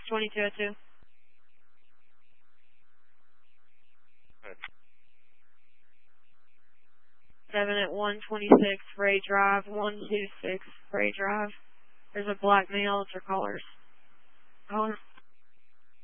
2202. Okay. 7 at 126 Ray Drive, 126 Ray Drive. There's a black male. It's her callers. Caller.